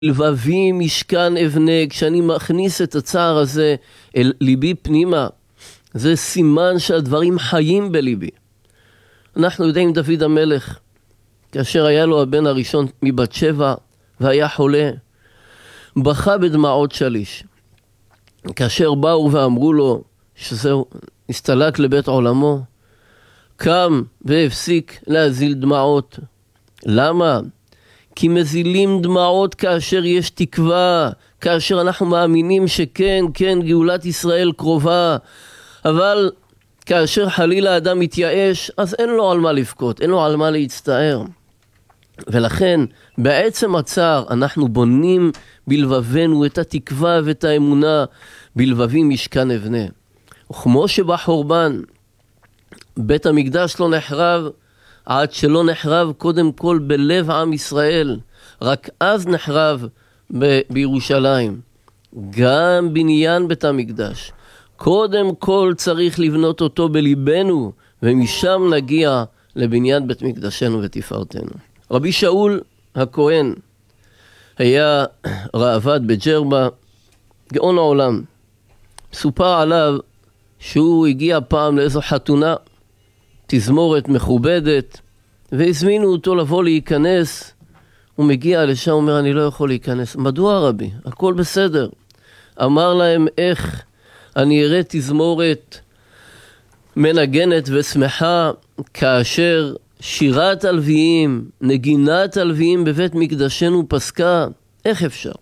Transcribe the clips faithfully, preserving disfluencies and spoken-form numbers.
לבבי משכן אבנה, כשאני מכניס את הצער הזה אל ליבי פנימה, זה סימן שהדברים חיים בליבי. אנחנו יודעים דוד המלך, כאשר היה לו הבן הראשון מבת שבע והיה חולה, בכה בדמעות שליש. כאשר באו ואמרו לו שזהו, הסתלק לבית עולמו, קם והפסיק להזיל דמעות. למה? כי מזילים דמעות כאשר יש תקווה, כאשר אנחנו מאמינים שכן, כן, גאולת ישראל קרובה, אבל כאשר חלילה האדם מתייאש, אז אין לו על מה לבכות, אין לו על מה להצטער. ולכן, בעצם הצער, אנחנו בונים בלבבנו את התקווה ואת האמונה, בלבבי משכן אבנה. וכמו שבחורבן, בית המקדש לא נחרב, עד שלא נחרב קודם כל בלב עם ישראל, רק אז נחרב ב- בירושלים. גם בניין בית המקדש, קודם כל צריך לבנות אותו בליבנו, ומשם נגיע לבניין בית מקדשנו ותפארתנו. רבי שאול הכהן היה ראב"ד בג'רבה, גאון העולם. סופר עליו שהוא הגיע פעם לאיזו חתונה, תזמורת מכובדת, והזמינו אותו לבוא להיכנס. הוא מגיע לשם, אומר, אני לא יכול להיכנס. מדוע רבי? הכל בסדר. אמר להם, איך אני אראה תזמורת מנגנת ושמחה, כאשר שירת הלוויים, נגינת הלוויים בבית מקדשנו פסקה? איך אפשר?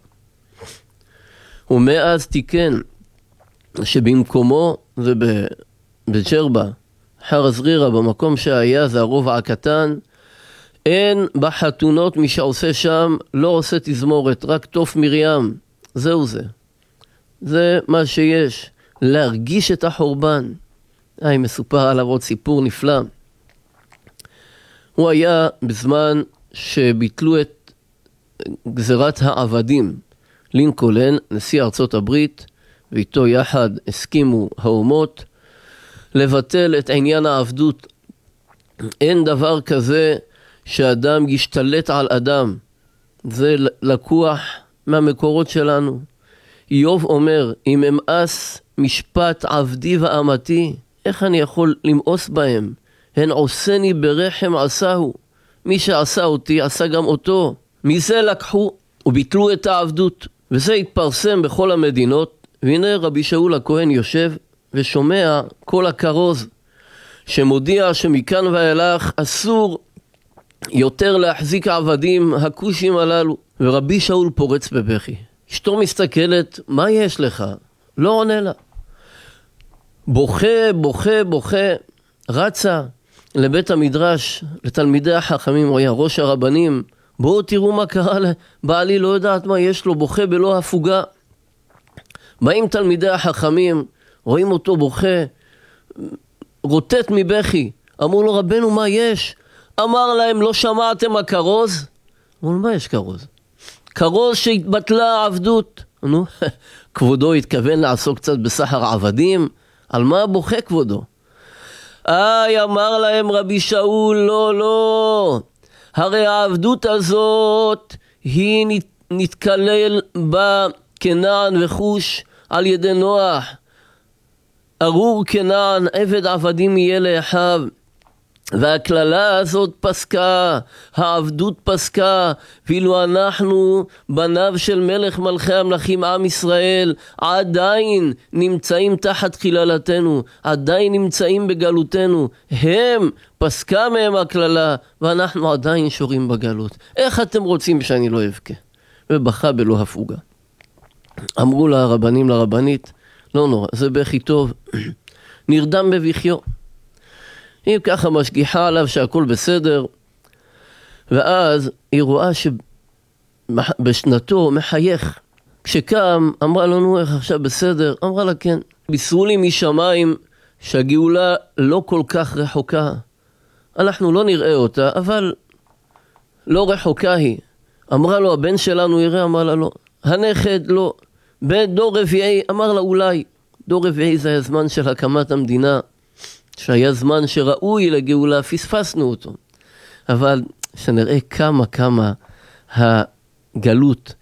ומאז תיקן שבמקומו, זה בג'רבה, חר הזרירה, במקום שהיה, זה הרובע הקטן, אין בחתונות מי שעושה שם, לא עושה תזמורת, רק תוף מרים. זהו זה. זה מה שיש. להרגיש את החורבן. היי, מסופר עליו עוד סיפור נפלא. הוא היה בזמן שביטלו את גזירת העבדים. לינקולן, נשיא ארצות הברית, ואיתו יחד הסכימו האומות, לבטל את עניין העבדות. אין דבר כזה שאדם ישתלט על אדם. זה לקוח מהמקורות שלנו. איוב אומר, אם אמאס משפט עבדי ואמתי, איך אני יכול למאוס בהם? הן עושני ברחם עשהו. מי שעשה אותי עשה גם אותו. מזה לקחו וביטלו את העבדות. וזה התפרסם בכל המדינות. והנה רבי שאול הכהן יושב ושומע כל הכרוז שמודיע שמכאן ואילך אסור יותר להחזיק עבדים הכושים הללו. ורבי שאול פורץ בבכי. אשתו מסתכלת, מה יש לך? לא עונה לה. בוכה, בוכה, בוכה, רצה לבית המדרש, לתלמידי החכמים, הוא היה ראש הרבנים. בואו תראו מה קרה לבעלי, לא יודעת מה יש לו, בוכה בלא הפוגה. באים תלמידי החכמים, רואים אותו בוכה, רוטט מבכי. אמרו לו, רבנו, מה יש? אמר להם, לא שמעתם הכרוז? אמרו לו, מה יש כרוז? כרוז שהתבטלה העבדות. נו, כבודו התכוון לעסוק קצת בסחר עבדים? על מה בוכה כבודו? איי, אמר להם רבי שאול, לא, לא. הרי העבדות הזאת היא נתקלל בה כנען וחוש על ידי נוח. ארור כנען, עבד עבדים יהיה לאחיו. והכללה הזאת פסקה, העבדות פסקה, ואילו אנחנו, בניו של מלך מלכי המלכים עם ישראל, עדיין נמצאים תחת כללתנו, עדיין נמצאים בגלותנו. הם, פסקה מהם הכללה, ואנחנו עדיין שורים בגלות. איך אתם רוצים שאני לא אבכה? ובכה בלא הפוגה. אמרו לרבנים לרבנית, לא נורא, זה בכי טוב, נרדם בבכיו. היא ככה משגיחה עליו שהכל בסדר, ואז היא רואה שבשנתו מחייך. כשקם, אמרה לנו, איך עכשיו בסדר? אמרה לה, כן. בישרו לי משמיים שהגאולה לא כל כך רחוקה. אנחנו לא נראה אותה, אבל לא רחוקה היא. אמרה לו, הבן שלנו יראה? אמרה לה, לא. הנכד, לא. בדור רביעי, אמר לה, אולי. דור רביעי זה הזמן של הקמת המדינה. שהיה זמן שראוי לגאולה, פספסנו אותו. אבל שנראה כמה כמה הגלות